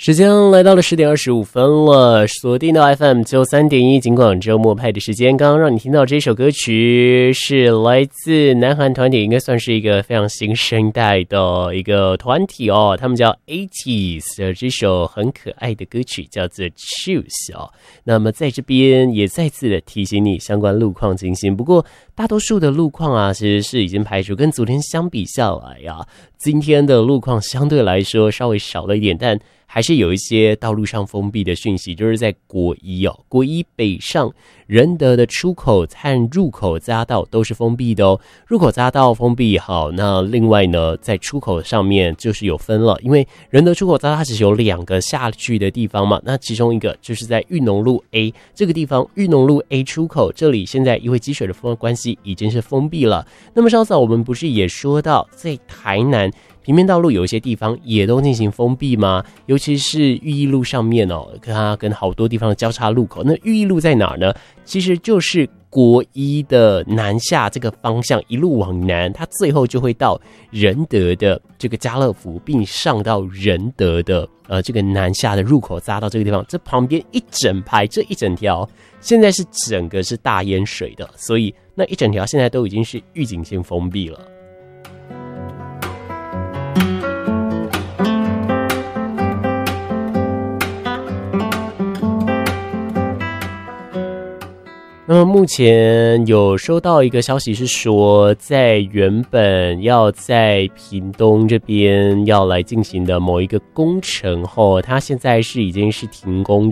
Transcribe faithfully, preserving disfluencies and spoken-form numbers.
时间来到了十点二十五分了，锁定到 F M 九三点一，尽管周末派的时间，刚刚让你听到这首歌曲是来自南韩团体，应该算是一个非常新生代的一个团体哦，他们叫 eighties 的这首很可爱的歌曲叫做 Choose 哦。那么在这边也再次的提醒你相关路况情形，不过大多数的路况啊其实是已经排除，跟昨天相比下来啊，今天的路况相对来说稍微少了一点，但还是有一些道路上封闭的讯息，就是在国一哦，国一北上仁德的出口和入口匝道都是封闭的哦。入口匝道封闭好，那另外呢，在出口上面就是有分了，因为仁德出口匝道它只是有两个下去的地方嘛，那其中一个就是在裕农路 A 这个地方，裕农路 A 出口这里现在因为积水的关系已经是封闭了。那么稍早我们不是也说到，在台南平面道路有一些地方也都进行封闭吗？尤其是裕义路上面哦，它跟好多地方的交叉路口。那裕义路在哪儿呢？其实就是国一的南下这个方向，一路往南，它最后就会到仁德的这个家乐福，并上到仁德的呃这个南下的入口匝道这个地方。这旁边一整排，这一整条现在是整个是大淹水的，所以那一整条现在都已经是预警性封闭了。那么目前有收到一个消息是说，在原本要在屏东这边要来进行的某一个工程后，它现在是已经是停工